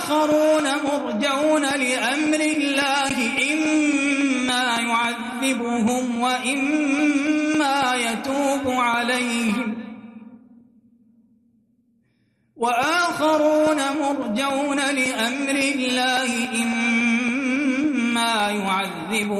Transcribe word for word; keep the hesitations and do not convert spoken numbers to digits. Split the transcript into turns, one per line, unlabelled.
وآخرون مرجون لأمر الله إما يعذبهم وإما يتوب عليهم وآخرون مرجون لأمر الله